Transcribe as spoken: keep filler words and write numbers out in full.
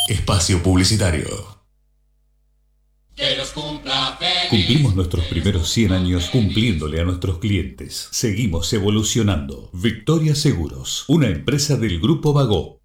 Espacio publicitario. Que los cumpla feliz. Cumplimos nuestros primeros cien años cumpliéndole a nuestros clientes. Seguimos evolucionando. Victoria Seguros, una empresa del Grupo Bagó.